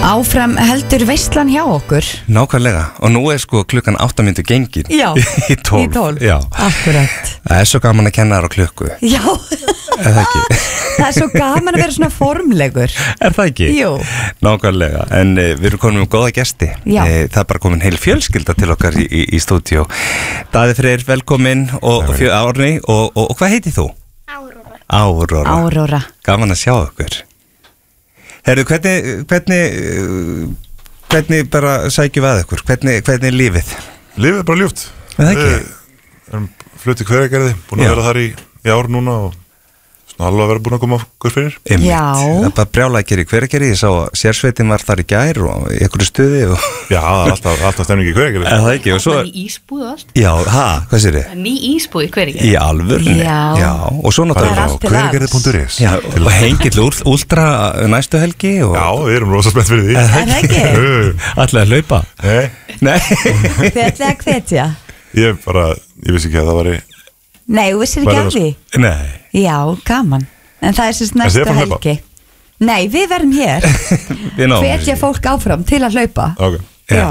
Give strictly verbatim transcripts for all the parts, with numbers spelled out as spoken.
Áfram heldur veislan hjá okkur. Nákvæmlega, og nú er sko klukkan átta mínútur gengin. Já, í tólf. Í tólf, já. Akkurat. Það er svo gaman að kenna þér á klukku. Já, Er það ekki? það er svo gaman að vera svona formlegur. Er það ekki? Jú. Nákvæmlega, en uh, við erum komin um góða gesti. Já. Uh, það er bara komin heil fjölskylda til okkar í, í, í stúdíó. Daði Freyr, velkomin og fjö árni og, og, og hvað heiti þú? Áróra. Áróra. Áróra. Gaman að sjá okkur. Herru, hvernig, hvernig, uh, hvernig bara sækjum við að ykkur? Hvernig, hvernig er lífið? Lífið er bara ljúft. Er það ekki? Við erum flutt í Hveragerði, búin að Já. vera þar í, í ár núna og svona alveg að vera búin að koma okkur fyrir. Einmitt. Já. Það er bara brjálæði að gera í Hveragerði. Ég sá að sérsveitin var þar í gær og í einhverju stuði og... Já, það er alltaf, alltaf stemning í Hveragerði. Er það ekki? Og svo... Það er ný ísbúð og allt. Já, ha, hvað sér þið? Ný ísbúð í Hveragerði. Í alvörunni? Já. Já, og svo Það er náttúrulega... allt til alls. hveragerði punktur is. Já, og hengill úr, últra næstu helgi og... Já, við erum rosa spennt fyrir því. Er Er það ekki? Ætlaði að hlaupa? Nei, Nei. Þið ætlaði að hvetja. ég bara, ég vissi ekki að það var í... Nei, þú vissir ekki Verður af því. Nei. Já, gaman. En það er sérst En þið næsta er bara að hlaupa? helgi. Nei, við verðum hér. Við náum Hvetja þessu. fólk áfram til að hlaupa. Ok. Já.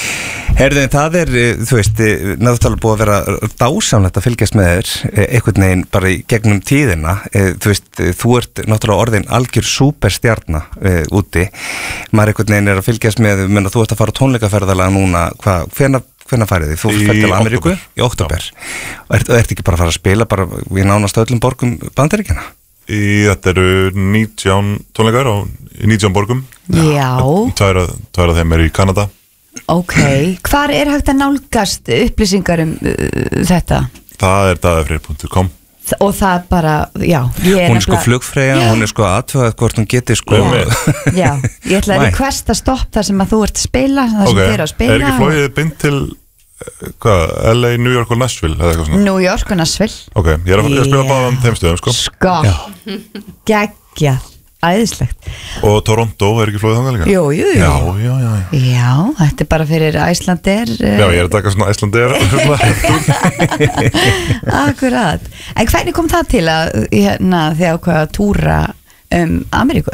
Herðu, það er, eh, þú veist, eh, náttúrulega búið að vera dásamlegt að fylgjast með þér eh, einhvern veginn bara í gegnum tíðina. Eh, Þú veist, eh, þú ert náttúrulega orðin algjör súperstjarna uh, úti. Maður einhvern veginn er að fylgjast með, menna, þú ert að fara á tónleikaferðalega núna, hvað, hvenær, hvenær farið þið? Þú Í ferð til Ameríku? október. Í október. Og ert, ert ekki bara að fara að spila bara í nánast öllum borgum Bandaríkjanna? Í þetta eru nítján tónleikar á í nítján borgum. Já, Tvær af tvær af þeim eru í Kanada. ok. Hvar er hægt að nálgast upplýsingar um uh, þetta? Það er daðafreyr punktur com. Þ- Og það bara, já. Ég Hún er sko nefnilega- flugfreyja, Já. hún er sko aðtöðað hvort hún geti sko... Já, ég ætla að Væ. requesta stopp þar sem að þú ert að spila, þar sem Ok, þið eru að spila. er ekki flóið beint til eh, hvað, L A, New York og Nashville eða eitthvað svona? New York og Nashville. Ok, ég er að, ég er að spila Já. báðan þeim stöðum sko. Sko, geggja, æðislegt. Og Toronto er ekki flóið þangað líka? Jú, jú, jú. Já, já, já, já. Já, þetta er bara fyrir Æslandir. Já, ég er að taka svona Æslandir. Akkurat. En hvernig kom það til að hérna, þið ákveða að túra um Ameríku?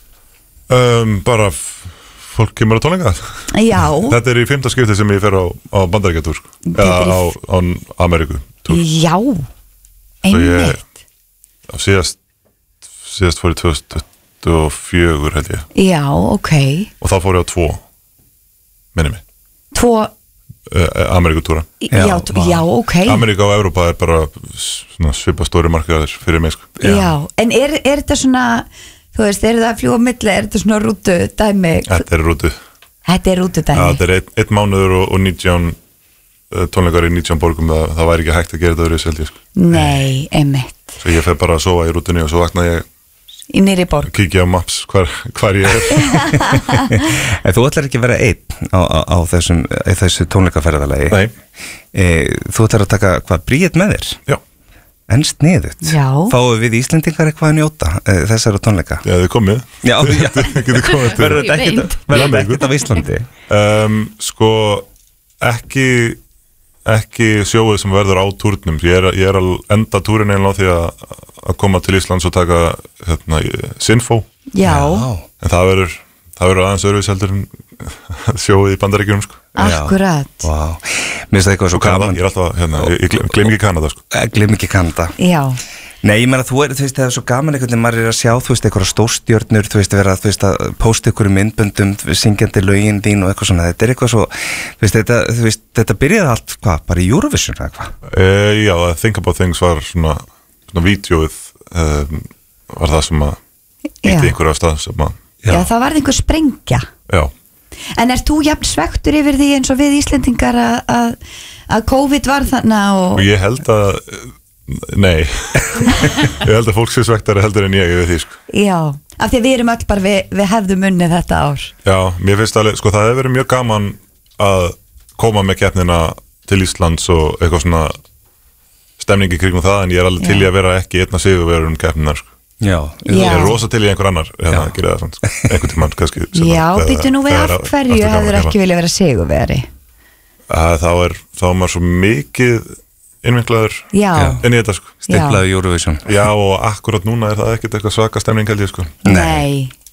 um, bara f- fólk kemur að tónleika. Já, Þetta er í fimmta skipti sem ég fer á, á bandaríkjatúr sko. Þetta Eða er í- á, á Ameríku túr. já, Svo ég- einmitt. Á síðast síðast fór ég tvö þúsund tuttugu og fjögur held ég. Já, ok. Og þá fór ég á tvo minni mig, Tvo, uh, Ameríkutúra. já, Já, já, vá. já ok. Ameríka og Evrópa er bara svona svipa stóri markaðir fyrir mig sko. Já, en er, er þetta svona, þú veist, er það að fljúa á milli, er þetta svona rútu dæmi? Þetta er rútu. Þetta er rútu Ja, dæmi. þetta er einn ein mánuður og, og nítján uh, tónleikar í nítján borgum. Það, það væri ekki hægt að gera þetta öðru seldi sko. Nei, einmitt. Svo ég fer bara að sofa í rútunni og svo vakna ég, Í nýri borg. kíkja á maps hvar, hvar ég er. En þú ætlar ekki að vera einn á, á, á þessum, í þessu tónleikaferðalagi. Nei. E, þú ætlar að taka hvað bríet með þér? Já, En sniðut. Já. Fáum við Íslendingar eitthvað að njóta e, þessara tónleika? já þið komið. Já, já. Getið komið til. Verður þetta Ég ekkert veit. verður þetta ekkert af Íslandi? Um, sko ekki ekki sjóið sem verður á túrnum. Ég er, ég er að enda túrin eiginlega á því að, að koma til Íslands og taka hérna, Sinfó, Já, en það verður það verður aðeins öðruvis heldur en sjóið í Bandaríkjunum sko. akkurat. Vá, mér finnst það eitthvað svo Og Kanada, gaman. ég er alltaf hérna, ég, ég glem- gleymi ekki Kanada sko. Gleym ekki Kanada. Já, Nei, ég meina, þú er, þú veist, það er svo gaman einhvern veginn, maður er að sjá, þú veist, eitthvað stórstjörnur, þú veist, vera, þú veist, að posta ykkur myndböndum, syngjandi lögin þín og eitthvað svona, þetta er eitthvað svo, þú veist, þetta, þú veist, þetta byrjaði allt, hvað, bara í Eurovision, eða hvað? Uh, já, Think About Things var svona, svona vídeóið um, var það sem að Já. ítti einhverju af stað sem að, já, það varði einhver sprengja. já, En ert þú jafn svektur yfir því eins og við Íslendingar að, að, að COVID var þannig og... og ég held að nei, ég held að fólk sé svektari heldur en ég yfir því sko. Já, af því að við erum öll bara, við, við hefðum unnið þetta ár. Já, mér finnst alveg, sko það hefur verið mjög gaman að koma með keppnina til Íslands og eitthvað svona stemningi kringum það, en ég er alveg til í að vera ekki einna sigurverður um keppninar sko. Já. Ég Já. er rosa til í einhver annar hérna að gera það svona, sko. einhvern tímann kannski seinna, Já, þegar- býttu nú við þegar af er- hverju aftur gaman hefur að ekki vilja vera sigurveri. keppa. Þá er, þá er maður svo mikið innvinklaður Já, inn í þetta sko. Stimplaði Eurovision. Já, og akkurat núna er það ekkert eitthvað svaka stemning held ég sko. nei,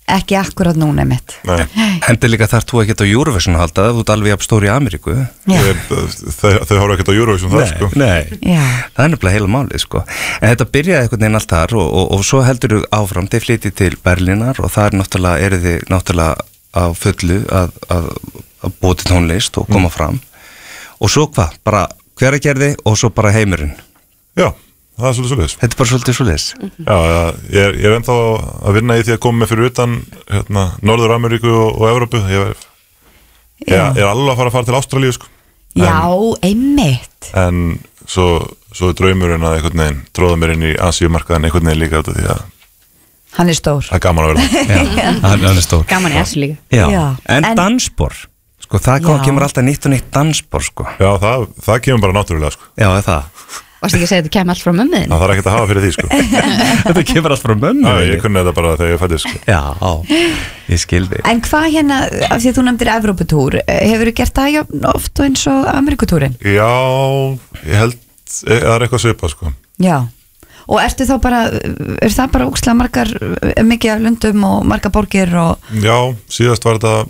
ekki akkurat núna mitt. Nei. Hendur líka þar þú ekkert á Eurovision að halda, þú ert alveg jafn stór í Ameríku. Ég, þau, þau horfa ekkert á Eurovision þar sko. Nei, Já. það er nefnilega heila málið sko. En þetta byrjaði einhvern veginn allt þar og, og, og svo heldur þú áfram, þið flytið til Berlínar og það er náttúrulega, eru þið náttúrulega á fullu að, að, að búa til tónlist og koma mm. fram. Og svo hvað, bara Hveragerði og svo bara heimurinn. Já, það er svolítið svoleiðis. Þetta er bara svolítið svoleiðis. Mm-hmm. Já, já, ég er, ég er ennþá að vinna í því að koma með fyrir utan hérna, Norður Ameríku og, og Evrópu. Ég er, ég, ég er alveg að fara að fara til Ástralíu sko. En, Já, einmitt. En svo, svo er draumurinn að einhvern veginn tróða mér inn í Asíumarkaðin einhvern veginn líka út af því að Hann er stór. það er gaman að vera. Já, hann, hann er stór. Gaman í þessu líka. Já. Já. En, En- dansspor, sko, það kom, Já. kemur alltaf nýtt og nýtt dansspor, sko. Já, það, það kemur bara náttúrulega sko. Já, það. Varst ekki að segja að þetta kemur allt frá mömmuðin? Það þarf ekkert að hafa fyrir því sko. Þetta kemur alltaf frá mömmu. Já, ég kunni þetta bara þegar ég fættist sko. Já, ég skildi. En hvað hérna, af því að þú nefndir Evróputúr, hefur þú gert það jafn oft og eins og Ameríkutúrin? Já, ég held það er eitthvað svipað sko. Já. Og ertu þá bara, er það bara ókslega margar, mikið af lundum og margar borgir og... Já, síðast var þetta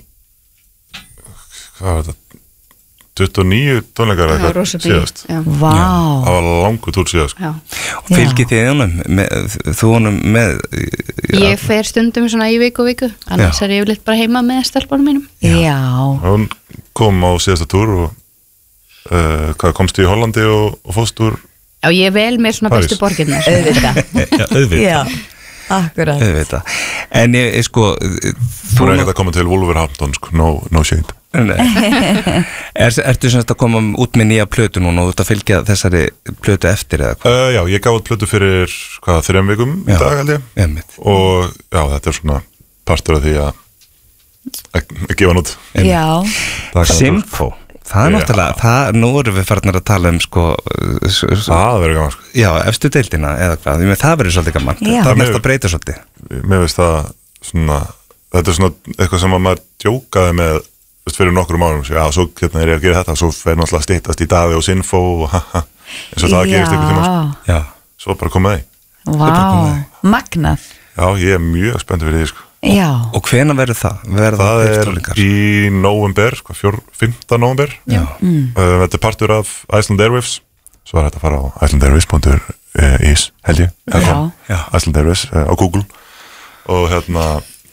hvað var þetta tuttugu og níu tónleikar Já, eitthvað rosa bí. síðast. Já. Vá. Það var langur túr síðast sko. Já. Og fylgið þið honum, með, þú honum með... Ég fer stundum svona í viku og viku, annars Já. er ég yfirleitt bara heima með stelpunum mínum. Já. Hún kom á síðasta túr og uh, hvað komst í Hollandi og, og fóst úr Já, ég er vel með svona París. bestu borgirna. Auðvitað. Já, auðvitað. Já, akkurat. Auðvitað. En ég, ég sko... Þú er ekkert að koma til Wolverhampton sko, no, no shade. Nei. er, Ertu semst að koma út með nýja plötu núna og þú ert að fylgja þessari plötu eftir eða hvað? Uh, já, ég gaf út plötu fyrir hvað, þrejum vikum í Já. dag held ég. Einmitt. Og já, þetta er svona partur af því að að að gefa hann út. Já. Það er Sinfó. Það er Já. náttúrulega, það, nú erum við farnar að tala um sko, s- s- Það verður gaman sko. já, efstu deildina eða hvað, Ég með það verður svolítið gaman, Já. það er mest að breyta svolítið. Mér veist það svona, þetta er svona eitthvað sem að maður djókaði með veist, fyrir nokkrum árum, já, svo hérna er ég að gera þetta svo fer náttúrulega að styttast í Daði og Sinfó og haha, eins og það gerist einhvern tíma sko. Já, Svo bara komið því. Vá. Magnað. Já, ég er mjög spennt fyrir því sko. Já. og hvenær verður það? Verða Það er uppstólingar? í nóvember, hvað, fjór, fimmta nóvember. Já. Mm. Uh, þetta er partur af Iceland Airwaves, svo er þetta að fara á icelandairwaves punktur is, held ég, eða Já. kom. Já. Iceland Airwaves uh, á Google og hérna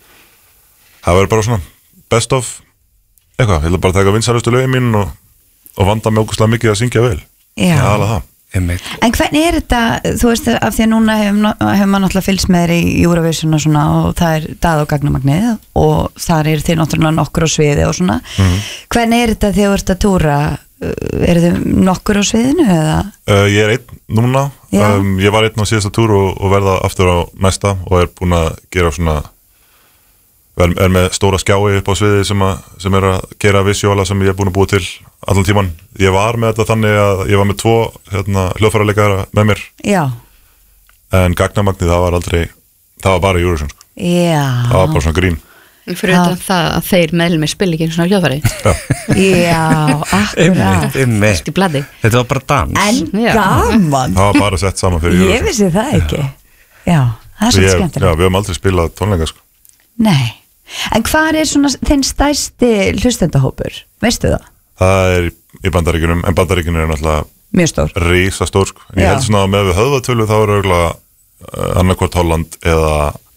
það verður bara svona best of eitthvað, ég ætla bara að taka vinsalustu lögin mín og, og vanda mig ógustlega mikið að syngja vel. Já. Það er alveg það. Einmitt. En hvernig er þetta, þú veist, af því að núna hefur hef maður náttúrulega fylgst með þér í Eurovision og svona og það er Daði og Gagnamagnið og þar eru þið náttúrulega nokkur á sviði og svona. Mhm. Hvernig er þetta þegar þú ert að túra? Eru þið nokkur á sviðinu eða? Uh, ég er einn núna, Já. um, ég var einn á síðasta túr og, og verða aftur á næsta og er búin að gera svona er, er með stóra skjái upp á sviði sem, að, sem er að gera visuála sem ég er búin að búa til allan tíman. Ég var með þetta þannig að ég var með tvo hérna, hljóðfæraleikara með mér Já. en Gagnamagnið það var aldrei, það var bara í Eurovision sko. Já. Það var bara svona grín. Fyrir utan það að þeir meðlumir spil ekki einu svona hljóðfæri. Já, akkurat. Einmitt, einmitt. Allt í bladi. Þetta var bara dans. En Já. gaman. Það var bara sett saman fyrir Ég Eurovision. vissi það ekki. Já, það er Ég- svolítið Já, skemmtilegt. við höfum aldrei spilað tónleika sko. Nei. En hvað er svona þinn stærsti hlustendahópur? Veistu það? Það er í Bandaríkjunum, en Bandaríkjunum er náttúrulega Mjög stór. rísa stór sko. En ég Já. held svona að með við höfðatölu þá er auðvitað uh, annarkvort Holland eða,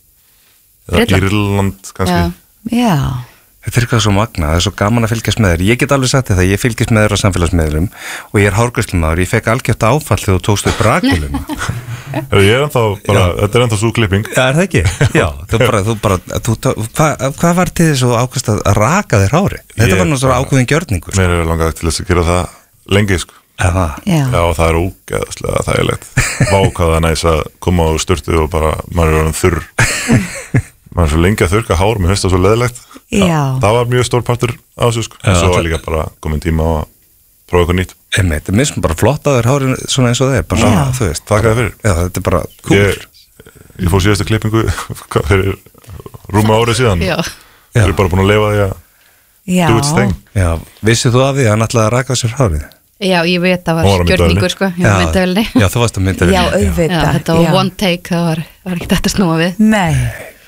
eða Bretland. Írland kannski. Já. Já. Þetta er eitthvað svo magna, það er svo gaman að fylgjast með þér. Ég get alveg sagt þetta, ég fylgjast með þér á samfélagsmiðlum og ég er hárgreiðslumaður, ég fekk algjört áfall þegar þú tókst upp rakuluna. Ég er ennþá bara, þetta er ennþá svo klipping. Já, er það ekki? Já, þú bara, þú bara, þú, hvað hva var til þess að ákvæmst að raka þér hári? Þetta Ég var nú svo bara- ákveðin gjörningur. Mér er langað til þess að gera það lengi sko. Eða, Já. Já, það er ógeðslega þægilegt. Vá hvað það er næs að koma á sturtu og bara, maður er orðinn þurr. Maður er svo lengi að þurrka hár, mér finnst það svo leðilegt. Já. Það var mjög stór partur á þessu sko. Já, En svo það- var líka bara komin tíma á að prófa eitthvað nýtt. einmitt, mér finnst bara flott að þér hári svona eins og þeir, bara svona, Já. þú veist. Takk að þér fyrir. Já, þetta er bara cool. Ég, ég fór síðastu klippingu hvað, fyrir rúma árið síðan. Já. Ég er bara búin að lifa því að Já. do its thing. Já, vissið þú af því að hann ætlaði að raka sér hárið? Já, ég veit að það Hún var var á gjörningur myndavélinni. sko. Ég var myndavelni. Já, þú varst að mynda Já, auðvitað. Já, þetta var one take, það var, var ekki þetta að snúa við. Nei.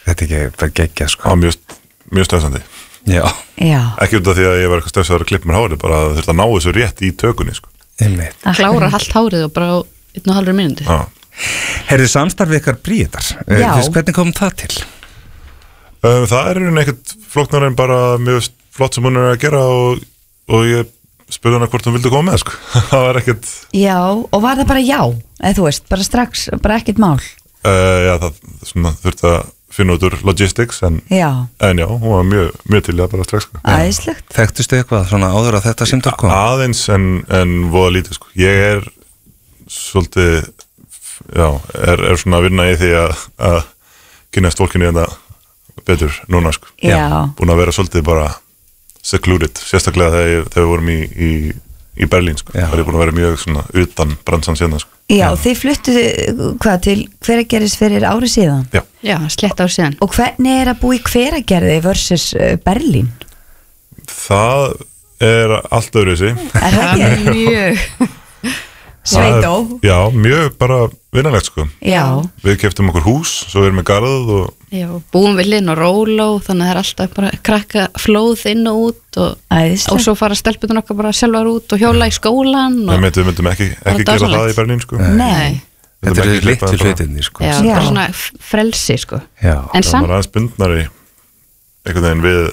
þetta er ekki bara geggja sko. Það var mjög, mjög stressandi. Já. Já. Ekki út af því að ég var eitthvað stressaður að klippa mér hárið, bara að þurfti að ná þessu rétt í tökunni sko. Einmitt. Klára halvt hárið og bara á einn og halvri mínúti. Já. Herðu samstarfið ykkar Bríetar, Já. Fyrst, hvernig kom það til? Um, það er einhvern ekkert flóknar en bara mjög flott sem hún er að gera og, og ég spurði hana hvort hún vildi koma með sko. Það var ekkert Já, og var það bara já, eða þú veist, bara strax, bara ekkert mál. uh, Já, það svona, þurfti að finna út úr logistics en, Já, en já, hún var mjög, mjög til það bara strax sko. æðislegt. Þekktustu eitthvað svona áður að þetta símtal kom? Aðeins en, en voða lítið sko. Ég er svolítið já, er, er svona að vinna í því að, að kynast fólkinu þetta betur núna sko. Já. Búin að vera svolítið bara secluded, sérstaklega þegar, ég, þegar við vorum í, í, í Berlín sko. Það er búin að vera mjög svona utan bransan síðan sko. Já, þið fluttuðu, hvað, til Hveragerðis fyrir ári síðan? Já. Já, slett ár síðan. Og hvernig er að búa í Hveragerði versus uh, Berlín? Það er allt öðru þessi. Er það ekki? Mjög. Sveitó. Já, mjög bara vinnanlegt sko. Já. Við keftum okkur hús, svo erum við garð og Já, búum við linn og róló, þannig að það er alltaf bara krakka flóð inn og út og, Æðislegt. og svo fara stelpunar okkar bara sjálfar út og hjóla í skólan og, við myndum, myndum ekki, ekki gera dásamlegt. það í Berlín sko. Nei. Þetta Myndum er ekki litlu klippa bara- hlutinni sko. já, Já. bara svona f- frelsi sko. Já. En Það samt, var aðeins bundnari einhvern veginn við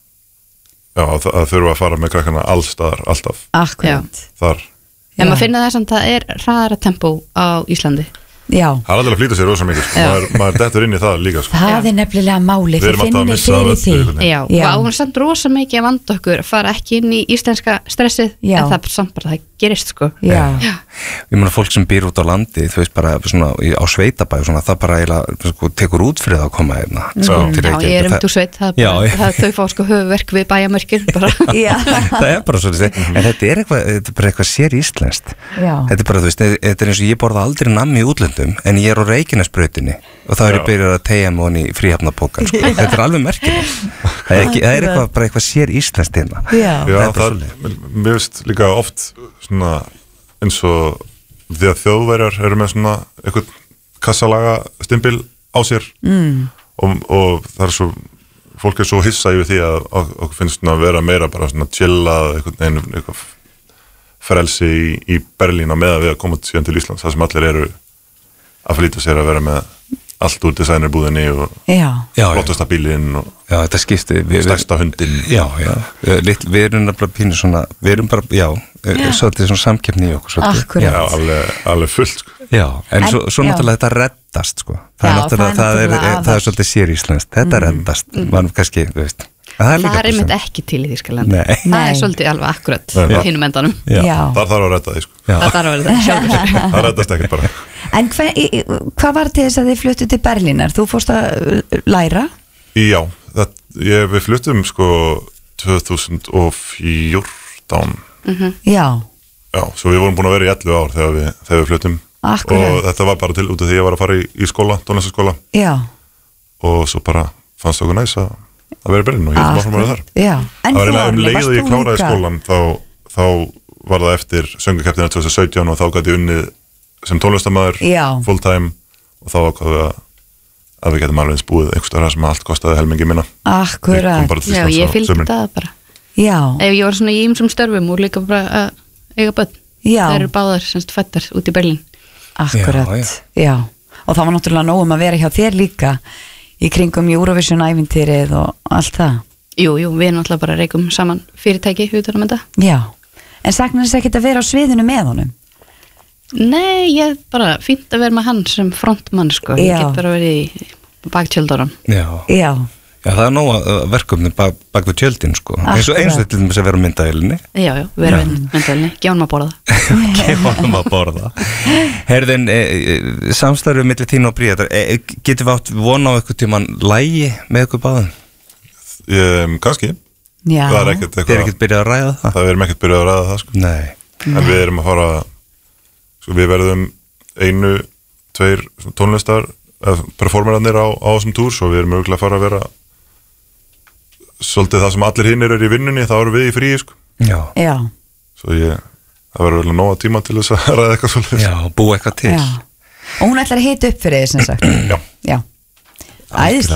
já, að, að þurfa að fara með krakkana allstaðar, alltaf Akkurat. þar. en maður finnir það samt að það er hraðara tempó á Íslandi. Já. Það er alveg að flýta sér rosa mikið sko. Já. maður, maður dettur inn í það líka sko. Það er nefnilega máli, Við þið erum alltaf að finnir missa af fyrir öllu því. einhvern veginn. Já, Já. og áhverjum samt rosa mikið að vanda okkur fara ekki inn í íslenska stressið Já. en það er samt bara, það gerist sko. Já. Ég meina fólk sem býr út á landi, þú veist bara svona, í- á sveitabæ og svona, það bara eiginlega sko, tekur út fyrir það að koma hérna sko, til Já, Reykjavík. ég er um Það- þú sveit, það er Já, bara, já. það, þau fá sko höfuverk við bæjamörkir bara. Já. það er bara svona, en þetta er eitthvað, þetta er bara eitthvað sér íslenskt. Já. Þetta er bara, þú veist, þetta er eins og ég borða aldrei nammi í útlöndum, en ég er á Reykjanesbrautinni og þá er ég Já. byrjað að tegja mig honni í fríhafnapókan, sko. Þetta er alveg merkilegt. Það er, ekki, það er eitthvað, bara eitthvað sér íslenskt hérna. Já. Já, það er bara það, mér veist líka oft svona eins og því að þjóðverjar eru með svona eitthvað kassalaga stimpil á sér mm. og, og það er svo fólk er svo hissa yfir því að okkur finnst svona að vera meira bara svona chillað eitthvað, eitthvað frelsi í, í Berlín á meða við að koma síðan til Íslands, það sem allir eru að flýta sér að vera með allt úr designerbúðinni og Já. Já, já. flottasta bílinn og Já, þetta skipti við, stærsta hundinn. Já, já, Litt, við erum nefnilega pínu svona, við erum bara, já, já. svolítið svona samkeppni í okkur svolítið. Akkurat. Já, alveg, alveg fullt sko. Já, en, En- svo, svo já. náttúrulega þetta reddast sko. Það Já, er náttúrulega, það er það er, náttúrulega það er, afar. svolítið sér íslenskt, þetta reddast, mann kannski, þú veist. Það er, Það er einmitt bara ekki til í Þýskalandi. Nei. Það Nei. er svolítið alveg akkurat Nei, það- hinum endanum. Já. Já. Þar þarf að redda því sko. Já. Það þarf að vera þetta sjálfur sér. Það reddast ekkert bara. En hver, í- í- hvað var til þess að þið fluttu til Berlínar? Þú fórst að uh, læra? Já, það, ég, við fluttum sko tvö þúsund og fjórtán Já. Já, svo við vorum búin að vera í ellefu ár þegar við, þegar við fluttum Akkurat. og þetta var bara til út af því ég var að fara í, í skóla, tónlistaskóla Já. og svo bara fannst okkur næs að, að vera í Berlín og ég er áfram að vera þar. Já. En Það var þú, eiginlega um Árni, leið varst og ég þú kláraði líka- skólan þá, þá var það eftir söngukeppnina tvö þúsund og sautján og þá gæti ég unnið sem tónlistamæður Já. full time og þá ákvaðum við að, að við getum alveg eins búið einhverstaðar sem allt kostaði helmingi minna. Við komum Akkurat. bara til Já, Íslands ég á fylgdi sumrin. það bara. Já. Ef ég var svona í ýmsum störfum og líka bara að eiga börn. Já. Það eru báðar semst fættar út í Berlín. Akkurat. Já, Já. Og það var náttúrulega nóg um að vera hjá þér líka í kringum Eurovision-ævintýrið og allt það. Jú, jú, við náttúrulega bara reikum saman fyrirtæki utan um þetta. Já. En saknar þess ekkert að vera á sviðinu með honum? Nei, ég bara fínt að vera með hann sem frontmann sko. Ég Já. get bara verið í baktjöldarum. Já. Já. Já, það er nóg verkefni bak, bak við tjöldin sko. eins og eins og þetta til þess að vera á myndaðilinni. Já, já, vera myndvelni, gefum að borða það. Gefum að borða. Herðin, e, e, samstarfið millir þín og Bríetar, e, getum við átt vona á eitthvað tímann lægi með eitthvað báðum? Um, kannski, Já. það er ekkert Þið er eitthvað, ekkert byrjað að ræða það? það við erum ekkert byrjað að ræða það sko. Nei. En við erum að fara, sko við verðum einu, tveir tónlistar, performerarnir á, á þessum túr, svo við erum mögulega að fara að vera svolítið það sem allir hinnir eru í vinnunni, þá erum við í fríi sko. Já. Já. Svo ég, það verður vel að nóga tíma til þess að ræða eitthvað svolítið. Já, búa eitthvað til. Já. Og hún ætlar að hita upp fyrir þið sem sagt. Já. Já. Æðislega.